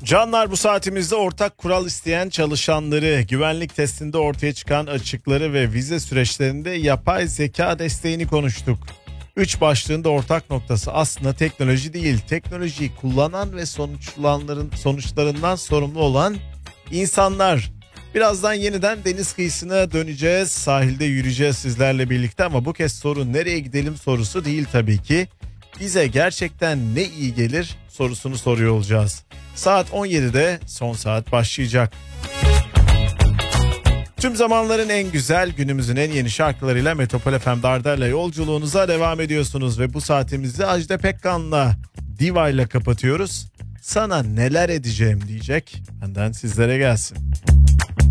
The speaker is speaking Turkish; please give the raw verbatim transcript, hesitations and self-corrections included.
Canlar, bu saatimizde ortak kural isteyen çalışanları, güvenlik testinde ortaya çıkan açıkları ve vize süreçlerinde yapay zeka desteğini konuştuk. Üç başlığında ortak noktası aslında teknoloji değil, teknolojiyi kullanan ve sonuçlanların sonuçlarından sorumlu olan insanlar. Birazdan yeniden deniz kıyısına döneceğiz, sahilde yürüyeceğiz sizlerle birlikte ama bu kez soru nereye gidelim sorusu değil tabii ki. Bize gerçekten ne iyi gelir sorusunu soruyor olacağız. Saat on yedide son saat başlayacak. Tüm zamanların en güzel, günümüzün en yeni şarkılarıyla Metropol F M'de Arda'yla yolculuğunuza devam ediyorsunuz. Ve bu saatimizi Ajda Pekkan'la, Diva ile kapatıyoruz. Sana neler edeceğim diyecek, benden sizlere gelsin.